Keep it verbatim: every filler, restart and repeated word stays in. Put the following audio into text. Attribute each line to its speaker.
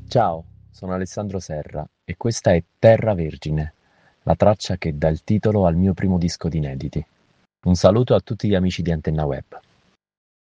Speaker 1: Ciao, sono Alessandro Serra e questa è Terra Vergine, la traccia che dà il titolo al mio primo disco di inediti. Un saluto a tutti gli amici di Antenna Web.